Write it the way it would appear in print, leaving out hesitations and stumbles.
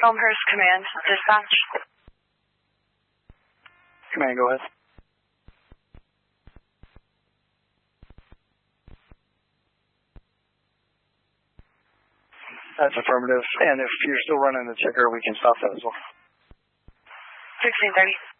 Elmhurst Command, dispatch. Command, go ahead. That's affirmative. And if you're still running the ticker, we can stop that as well. 1630.